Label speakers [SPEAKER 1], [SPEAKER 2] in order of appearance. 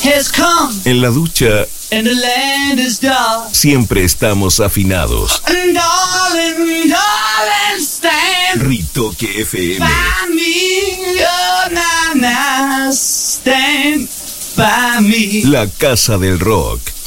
[SPEAKER 1] has come.
[SPEAKER 2] En la ducha,
[SPEAKER 1] And the land is dark.
[SPEAKER 2] siempre estamos afinados.
[SPEAKER 1] And darling, darling, stand
[SPEAKER 2] Ritoque FM.
[SPEAKER 1] by me. Oh, na, na, stand by me.
[SPEAKER 2] La casa del rock.